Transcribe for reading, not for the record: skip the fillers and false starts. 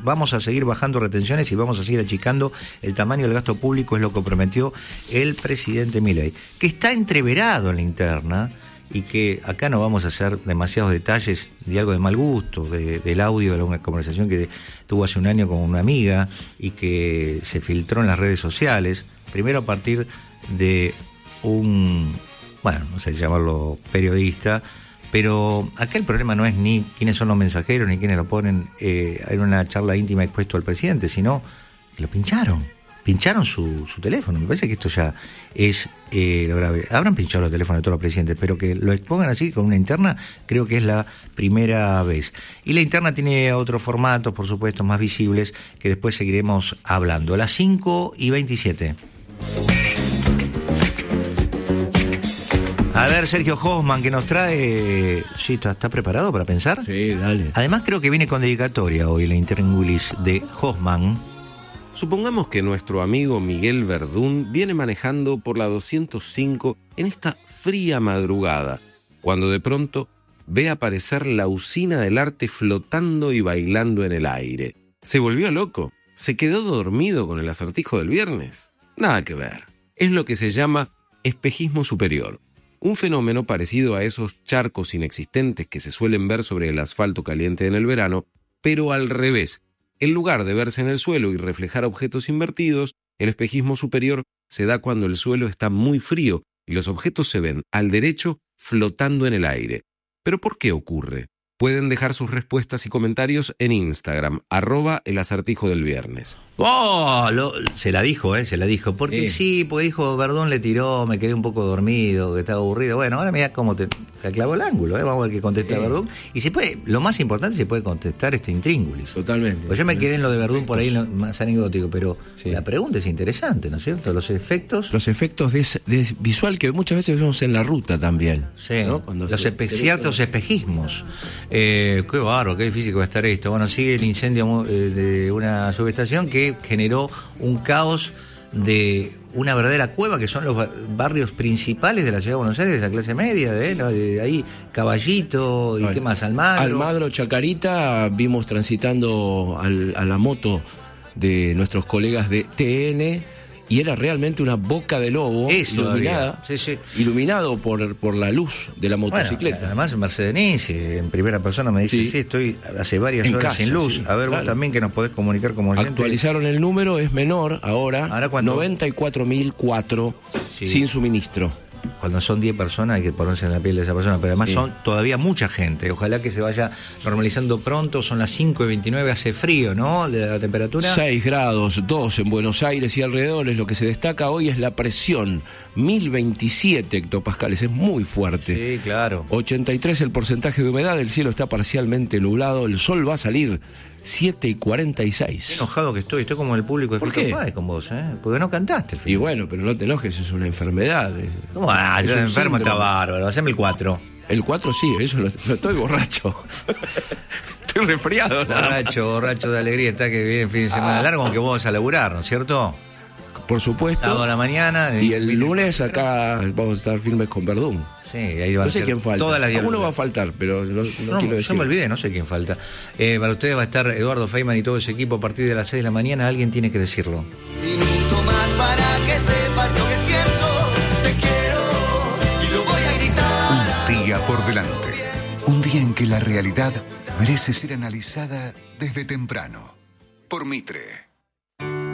vamos a seguir bajando retenciones y vamos a seguir achicando el tamaño del gasto público, es lo que prometió el presidente Milei, que está entreverado en la interna, y que acá no vamos a hacer demasiados detalles de algo de mal gusto, del audio de una conversación que tuvo hace un año con una amiga y que se filtró en las redes sociales, primero a partir de un, bueno, no sé llamarlo periodista, pero acá el problema no es ni quiénes son los mensajeros ni quiénes lo ponen en una charla íntima expuesto al presidente, sino que lo pincharon su teléfono. Me parece que esto ya es lo grave. Habrán pinchado los teléfonos de todos los presidentes, pero que lo expongan así con una interna, creo que es la primera vez. Y la interna tiene otros formatos, por supuesto, más visibles, que después seguiremos hablando. A las 5:27. A ver, Sergio Hosman, que nos trae... ¿Sí, está preparado para pensar? Sí, dale. Además, creo que viene con dedicatoria hoy la intríngulis de Hosman. Supongamos que nuestro amigo Miguel Verdún viene manejando por la 205 en esta fría madrugada, cuando de pronto ve aparecer la usina del arte flotando y bailando en el aire. ¿Se volvió loco? ¿Se quedó dormido con el acertijo del viernes? Nada que ver. Es lo que se llama espejismo superior. Un fenómeno parecido a esos charcos inexistentes que se suelen ver sobre el asfalto caliente en el verano, pero al revés. En lugar de verse en el suelo y reflejar objetos invertidos, el espejismo superior se da cuando el suelo está muy frío y los objetos se ven al derecho flotando en el aire. ¿Pero por qué ocurre? Pueden dejar sus respuestas y comentarios en Instagram, @elacertijodelviernes. ¡Oh! Se la dijo, porque porque dijo, Verdún le tiró, me quedé un poco dormido, que estaba aburrido. Bueno, ahora mira cómo te clavó el ángulo, vamos a ver qué contesta Verdún. Y se puede, lo más importante, se puede contestar intríngulis. Totalmente. Pues yo me quedé en lo de Verdún por ahí más anecdótico, pero la pregunta es interesante, ¿no es cierto? Los efectos de visual que muchas veces vemos en la ruta también. Sí, ¿no? Ciertos espejismos. Qué bárbaro, qué difícil que va a estar esto. Bueno, sigue el incendio de una subestación que generó un caos de una verdadera cueva, que son los barrios principales de la ciudad de Buenos Aires, de la clase media, de ahí Caballito y qué más, Almagro, Chacarita. Vimos transitando a la moto de nuestros colegas de TN y era realmente una boca de lobo iluminada, iluminado por la luz de la motocicleta. Bueno, además Mercedes en primera persona me dice, estoy hace varias horas sin luz. A ver, vos también que nos podés comunicar como oyente. Actualizaron el número, es menor ahora 94.004 sin suministro. Cuando son 10 personas hay que ponerse en la piel de esa persona, pero además son todavía mucha gente. Ojalá que se vaya normalizando pronto. Son las 5:29, hace frío, ¿no? La temperatura 6 grados, 2 en Buenos Aires y alrededores. Lo que se destaca hoy es la presión, 1027 hectopascales, es muy fuerte. Sí, claro. 83 el porcentaje de humedad, el cielo está parcialmente nublado, el sol va a salir 7:46. Qué enojado que estoy como el público de Fito Páez con vos, porque no cantaste el final. Y bueno, pero no te enojes, es una enfermedad. ¿Cómo? Yo enfermo, está bárbaro, haceme el 4. El 4 sí, eso lo estoy borracho. Estoy resfriado. Borracho de alegría, está que viene fin de semana largo, aunque vos vas a laburar, ¿no es cierto? Por supuesto. Sábado a la mañana. Y el lunes acá vamos a estar firmes con Verdún. Sí, ahí va no sé quién falta. Todas las uno va a faltar, pero no quiero decir. Yo me olvidé, no sé quién falta. Para ustedes va a estar Eduardo Feynman y todo ese equipo a partir de las 6 de la mañana. Alguien tiene que decirlo. Minuto más para que sepas lo que siento. Te quiero y lo voy a gritar. Un día por delante. Un día en que la realidad merece ser analizada desde temprano. Por Mitre.